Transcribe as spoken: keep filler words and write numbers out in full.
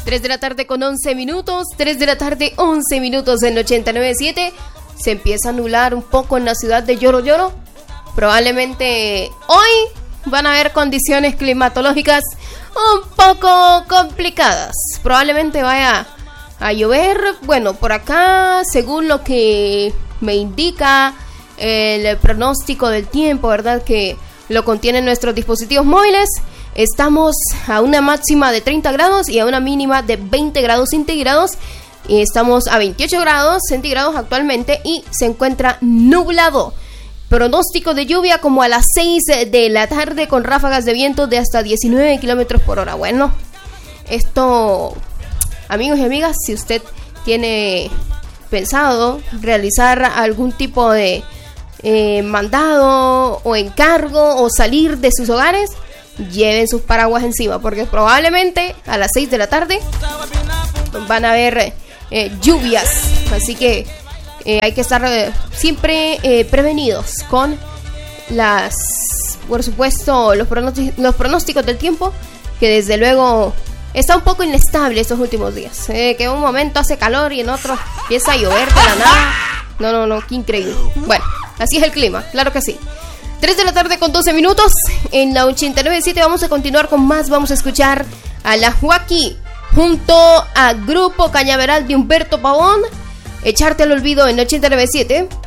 tres de la tarde con once minutos, tres de la tarde once minutos en ochenta y nueve punto siete. Se empieza a nublar un poco en la ciudad de Yoro Yoro. Probablemente hoy van a haber condiciones climatológicas un poco complicadas. Probablemente vaya a llover. Bueno, por acá, según lo que me indica el pronóstico del tiempo, ¿verdad?, que lo contienen nuestros dispositivos móviles, estamos a una máxima de treinta grados y a una mínima de veinte grados centígrados. Y estamos a veintiocho grados centígrados actualmente y se encuentra nublado. Pronóstico de lluvia como a las seis de la tarde con ráfagas de viento de hasta diecinueve kilómetros por hora. Bueno, esto, amigos y amigas, si usted tiene pensado realizar algún tipo de eh, mandado o encargo o salir de sus hogares, lleven sus paraguas encima, porque probablemente a las seis de la tarde van a haber eh, lluvias. Así que eh, hay que estar eh, siempre eh, prevenidos con las, por supuesto, los, pronósticos, los pronósticos del tiempo, que desde luego está un poco inestable estos últimos días. Eh, que en un momento hace calor y en otro empieza a llover de la nada. No, no, no, qué increíble. Bueno, así es el clima, claro que sí. tres de la tarde con doce minutos en la ochenta y nueve punto siete. Vamos a continuar con más. Vamos a escuchar a la Joaquí junto a Grupo Cañaveral de Humberto Pavón. Echarte al olvido en ochenta y nueve punto siete.